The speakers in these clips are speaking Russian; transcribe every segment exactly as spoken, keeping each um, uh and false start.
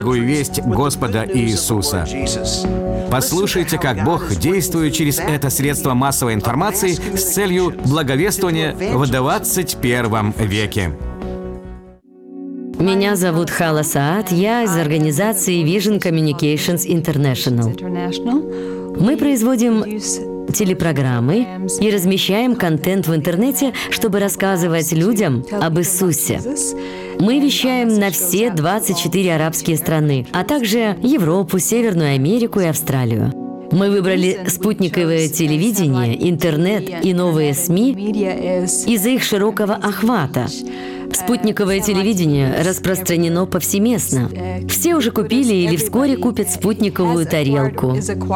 весть Господа Иисуса. Послушайте, как Бог действует через это средство массовой информации с целью благовествования в двадцать первом веке. Меня зовут Хала Саад, я из организации Vision Communications International. Мы производим телепрограммы и размещаем контент в интернете, чтобы рассказывать людям об Иисусе. Мы вещаем на все двадцать четыре арабские страны, а также Европу, Северную Америку и Австралию. Мы выбрали спутниковое телевидение, интернет и новые СМИ из-за их широкого охвата. Спутниковое телевидение распространено повсеместно. Все уже купили или вскоре купят спутниковую тарелку.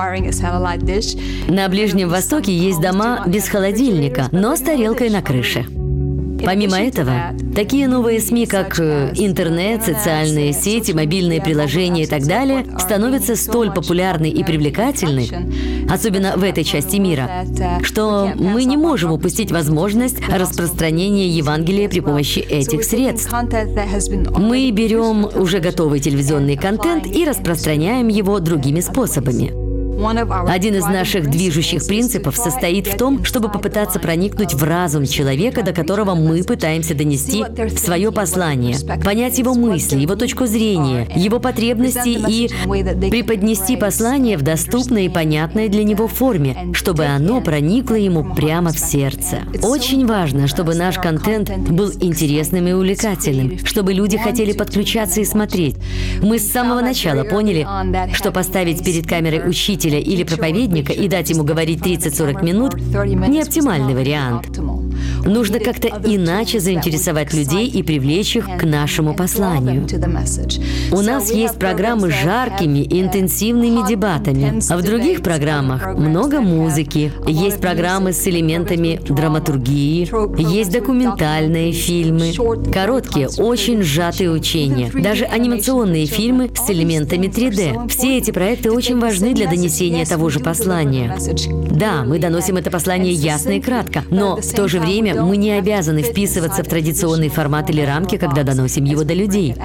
На Ближнем Востоке есть дома без холодильника, но с тарелкой на крыше. Помимо этого, такие новые СМИ, как интернет, социальные сети, мобильные приложения и так далее, становятся столь популярны и привлекательны, особенно в этой части мира, что мы не можем упустить возможность распространения Евангелия при помощи этих средств. Мы берем уже готовый телевизионный контент и распространяем его другими способами. Один из наших движущих принципов состоит в том, чтобы попытаться проникнуть в разум человека, до которого мы пытаемся донести свое послание, понять его мысли, его точку зрения, его потребности и преподнести послание в доступной и понятной для него форме, чтобы оно проникло ему прямо в сердце. Очень важно, чтобы наш контент был интересным и увлекательным, чтобы люди хотели подключаться и смотреть. Мы с самого начала поняли, что поставить перед камерой учителя или проповедника и дать ему говорить тридцать-сорок минут – не оптимальный вариант. Нужно как-то иначе заинтересовать людей и привлечь их к нашему посланию. У нас есть программы с жаркими и интенсивными дебатами, а в других программах много музыки, есть программы с элементами драматургии, есть документальные фильмы, короткие, очень сжатые учения, даже анимационные фильмы с элементами три дэ. Все эти проекты очень важны для донесения того же послания. Да, мы доносим это послание ясно и кратко, но в то же время мы не обязаны вписываться в традиционный формат или рамки, когда доносим его до людей.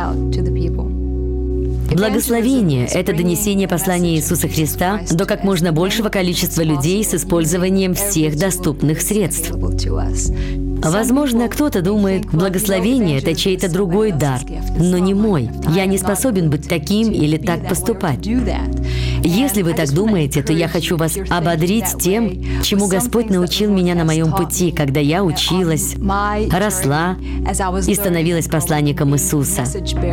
Благословение – это донесение послания Иисуса Христа до как можно большего количества людей с использованием всех доступных средств. Возможно, кто-то думает, благословение – это чей-то другой дар, но не мой. Я не способен быть таким или так поступать. Если вы так думаете, то я хочу вас ободрить тем, чему Господь научил меня на моем пути, когда я училась, росла и становилась посланником Иисуса.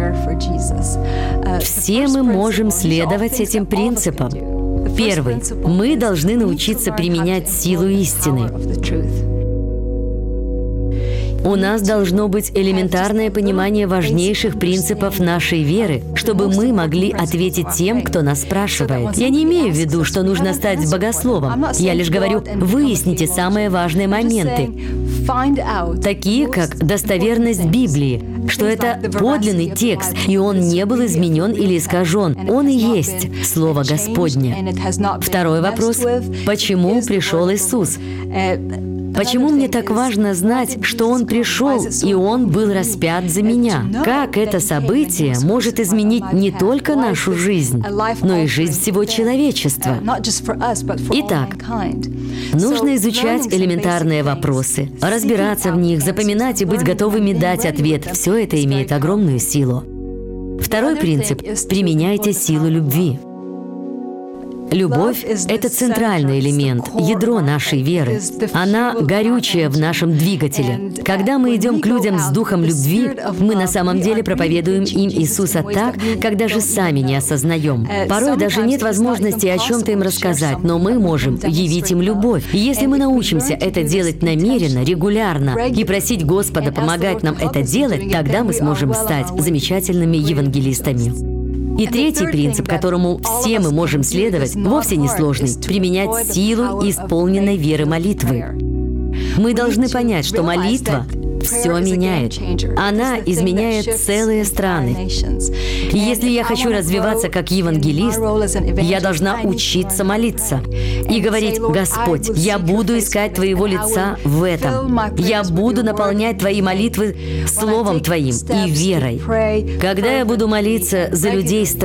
Все мы можем следовать этим принципам. Первый. Мы должны научиться применять силу истины. У нас должно быть элементарное понимание важнейших принципов нашей веры, чтобы мы могли ответить тем, кто нас спрашивает. Я не имею в виду, что нужно стать богословом. Я лишь говорю, выясните самые важные моменты, такие как достоверность Библии, что это подлинный текст, и он не был изменен или искажен. Он и есть Слово Господне. Второй вопрос. Почему пришел Иисус? Почему мне так важно знать, что Он пришел, и Он был распят за меня? Как это событие может изменить не только нашу жизнь, но и жизнь всего человечества? Итак, нужно изучать элементарные вопросы, разбираться в них, запоминать и быть готовыми дать ответ. Все это имеет огромную силу. Второй принцип – применяйте силу любви. Любовь – это центральный элемент, ядро нашей веры. Она горючая в нашем двигателе. Когда мы идем к людям с духом любви, мы на самом деле проповедуем им Иисуса так, как даже сами не осознаем. Порой даже нет возможности о чем-то им рассказать, но мы можем явить им любовь. И если мы научимся это делать намеренно, регулярно и просить Господа помогать нам это делать, тогда мы сможем стать замечательными евангелистами. И третий принцип, которому все мы можем следовать, вовсе не сложный – применять силу исполненной веры молитвы. Мы должны понять, что молитва все меняет. Она изменяет целые страны. И если я хочу развиваться как евангелист, я должна учиться молиться и говорить: «Господь, я буду искать Твоего лица в этом. Я буду наполнять Твои молитвы Словом Твоим и верой». Когда я буду молиться за людей,